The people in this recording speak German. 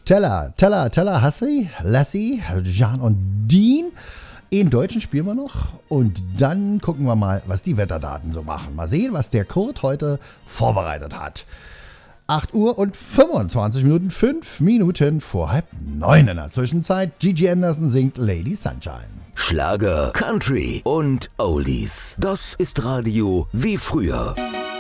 Teller, Hassi, Lassie, Jean und Dean. In Deutschen spielen wir noch und dann gucken wir mal, was die Wetterdaten so machen. Mal sehen, was der Kurt heute vorbereitet hat. 8 Uhr und 25 Minuten, 5 Minuten vor 8:30 in der Zwischenzeit. Gigi Anderson singt Lady Sunshine. Schlager, Country und Oldies. Das ist Radio wie früher.